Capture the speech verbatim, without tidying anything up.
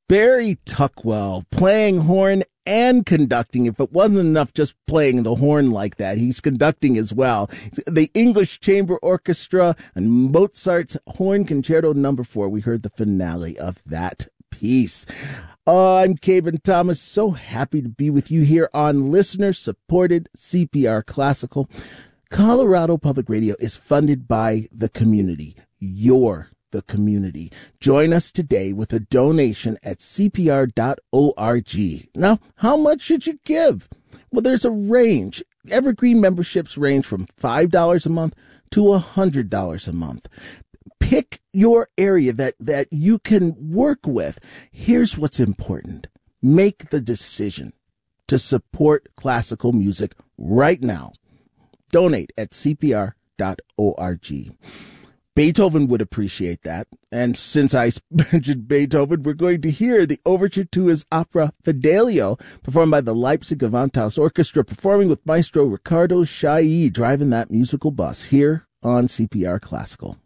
Barry Tuckwell playing horn and conducting. If it wasn't enough just playing the horn like that, he's conducting as well. The English Chamber Orchestra and Mozart's Horn Concerto Number Four. We heard the finale of that piece. Uh, I'm Kevin Thomas. So happy to be with you here on listener-supported C P R Classical. Colorado Public Radio is funded by the community. You're the community. Join us today with a donation at c p r dot org. Now, how much should you give? Well, there's a range. Evergreen memberships range from five dollars a month to one hundred dollars a month. Pick your area that, that you can work with. Here's what's important. Make the decision to support classical music right now. Donate at c p r dot org. Beethoven would appreciate that. And since I mentioned Beethoven, we're going to hear the overture to his opera Fidelio, performed by the Leipzig Gewandhaus Orchestra, performing with Maestro Ricardo Chailly, driving that musical bus here on C P R Classical.